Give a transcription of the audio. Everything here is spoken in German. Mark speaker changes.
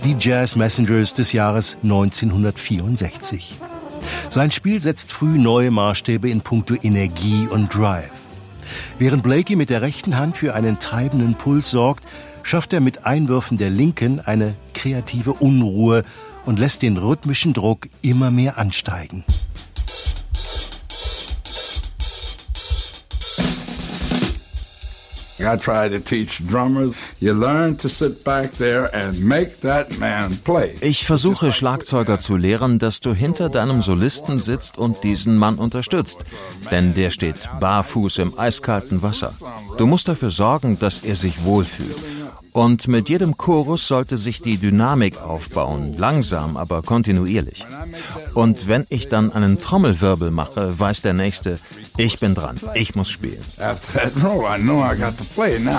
Speaker 1: die Jazz Messengers des Jahres 1964. Sein Spiel setzt früh neue Maßstäbe in puncto Energie und Drive. Während Blakey mit der rechten Hand für einen treibenden Puls sorgt, schafft er mit Einwürfen der linken eine kreative Unruhe und lässt den rhythmischen Druck immer mehr ansteigen.
Speaker 2: I try to teach drummers, you learn to sit back there and make that man play.
Speaker 3: Ich versuche Schlagzeuger zu lehren, dass du hinter deinem Solisten sitzt und diesen Mann unterstützt. Denn der steht barfuß im eiskalten Wasser. Du musst dafür sorgen, dass er sich wohlfühlt. Und mit jedem Chorus sollte sich die Dynamik aufbauen, langsam, aber kontinuierlich. Und wenn ich dann einen Trommelwirbel mache, weiß der Nächste, ich bin dran, ich muss spielen.
Speaker 2: After that row, I know I got to play now.